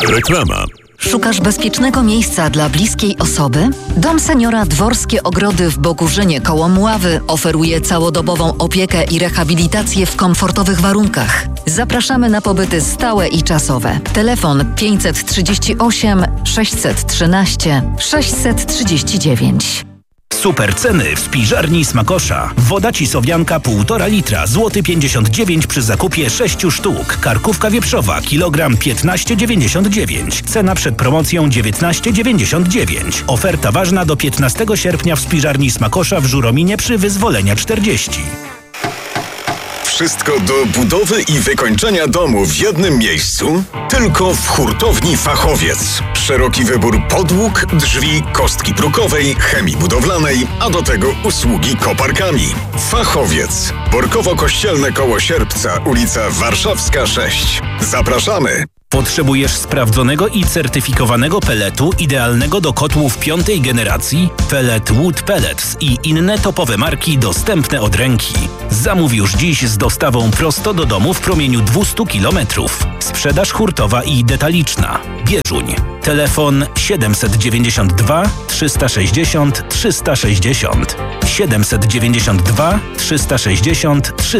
Reklama. Szukasz bezpiecznego miejsca dla bliskiej osoby? Dom Seniora Dworskie Ogrody w Bogórzynie koło Mławy oferuje całodobową opiekę i rehabilitację w komfortowych warunkach. Zapraszamy na pobyty stałe i czasowe. Telefon 538 613 639. Super ceny w spiżarni Smakosza. Woda cisowianka 1,5 litra, złoty 59 przy zakupie 6 sztuk. Karkówka wieprzowa, kilogram 15,99. Cena przed promocją 19,99. Oferta ważna do 15 sierpnia w spiżarni Smakosza w Żurominie przy Wyzwolenia 40. Wszystko do budowy i wykończenia domu w jednym miejscu? Tylko w Hurtowni Fachowiec. Szeroki wybór podłóg, drzwi, kostki brukowej, chemii budowlanej, a do tego usługi koparkami. Fachowiec. Borkowo-Kościelne koło Sierpca, ulica Warszawska 6. Zapraszamy! Potrzebujesz sprawdzonego i certyfikowanego peletu idealnego do kotłów 5. generacji? Pellet Wood Pellets i inne topowe marki dostępne od ręki. Zamów już dziś z dostawą prosto do domu w promieniu 200 km. Sprzedaż hurtowa i detaliczna. Bieżuń. Telefon 792 360 360. 792 360 360.